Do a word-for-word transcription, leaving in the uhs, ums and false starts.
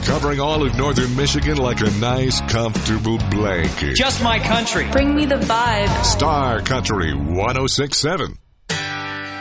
covering all of northern Michigan like a nice, comfortable blanket. Just my country. Bring me the vibe. Star Country one oh six point seven.